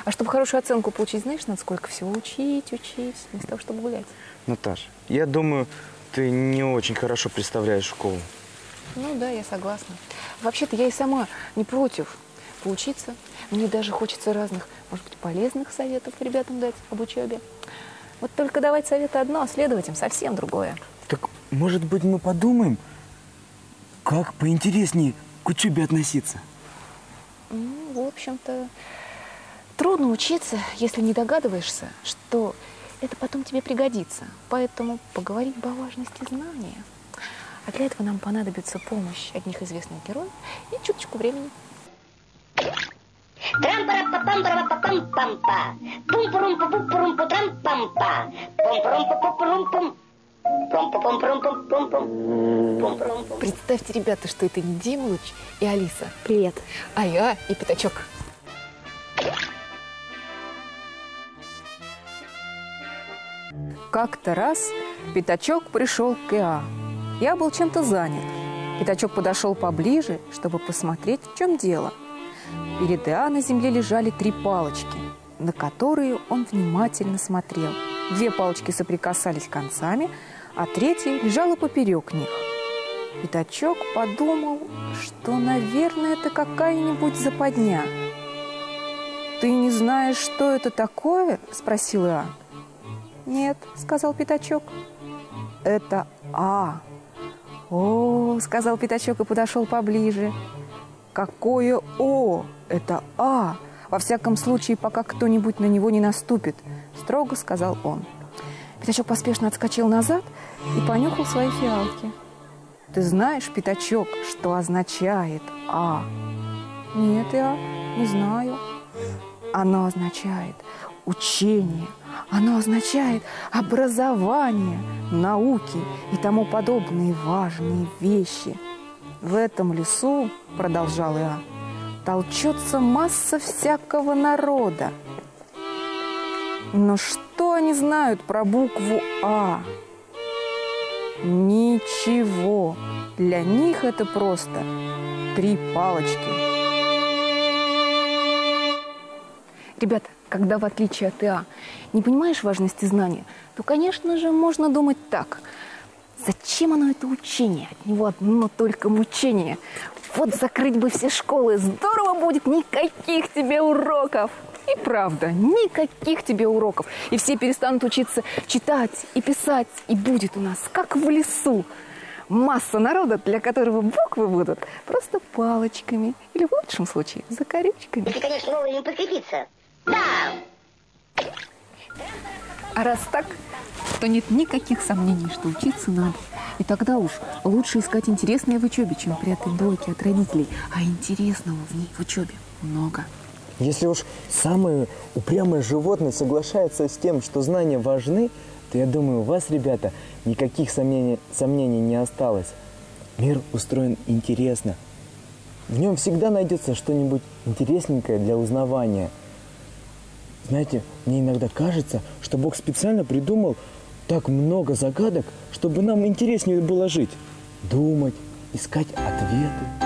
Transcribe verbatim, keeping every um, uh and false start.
А чтобы хорошую оценку получить, знаешь, надо сколько всего учить, учить, вместо того, чтобы гулять. Наташ, я думаю, ты не очень хорошо представляешь школу. Ну да, я согласна. Вообще-то я и сама не против поучиться. Мне даже хочется разных, может быть, полезных советов ребятам дать об учебе. Вот только давать советы одно, а следовать им совсем другое. Так, может быть, мы подумаем, как поинтереснее к учебе относиться? Ну, в общем-то, трудно учиться, если не догадываешься, что это потом тебе пригодится. Поэтому поговорить о важности знания. А для этого нам понадобится помощь одних известных героев и чуточку времени. Трам-пара-па-пам-пара-па-пам-пам-па. Пум-пурум-пу-пу-пурум-пу-трам-пам-па. Пум-пурум-пу-пу-пурум-пум. Пум-пум-пурум-пум-пум. Представьте, ребята, что это не Дима Луч и Алиса. Привет. А я и Пятачок. Как-то раз Пятачок пришел к Иа. Я был чем-то занят. Пятачок подошел поближе, чтобы посмотреть, в чем дело. Перед Иа на земле лежали три палочки, на которые он внимательно смотрел. Две палочки соприкасались концами, а третья лежала поперек них. Пятачок подумал, что, наверное, это какая-нибудь западня. «Ты не знаешь, что это такое?» – спросил Иа. «Нет», – сказал Пятачок. «Это А». «О», – сказал Пятачок и подошел поближе. «Какое О? Это А. Во всяком случае, пока кто-нибудь на него не наступит», – строго сказал он. Пятачок поспешно отскочил назад и понюхал свои фиалки. «Ты знаешь, Пятачок, что означает А?» «Нет, я не знаю». «Оно означает учение, оно означает образование, науки и тому подобные важные вещи. В этом лесу, — продолжал я, — толчется масса всякого народа. Но что они знают про букву А? Ничего. Для них это просто три палочки». Ребята, когда, в отличие от Иа, не понимаешь важности знания, то, конечно же, можно думать так. Зачем оно, это учение? От него одно только мучение. Вот закрыть бы все школы, здорово будет, никаких тебе уроков. И правда, никаких тебе уроков. И все перестанут учиться читать и писать. И будет у нас, как в лесу, масса народа, для которого буквы будут просто палочками. Или в лучшем случае, закорючками. Если, конечно, вовремя подкрепиться. Да! А раз так, то нет никаких сомнений, что учиться надо. И тогда уж лучше искать интересное в учебе, чем прятать двойки от родителей. А интересного в ней в учебе много. Если уж самое упрямое животное соглашается с тем, что знания важны, то я думаю, у вас, ребята, никаких сомнений, сомнений не осталось. Мир устроен интересно. В нем всегда найдется что-нибудь интересненькое для узнавания. Знаете, мне иногда кажется, что Бог специально придумал так много загадок, чтобы нам интереснее было жить, думать, искать ответы.